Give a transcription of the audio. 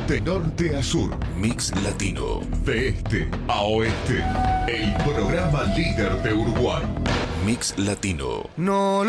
De norte a sur, Mix Latino. De este a oeste, el programa líder de Uruguay. Mix Latino. No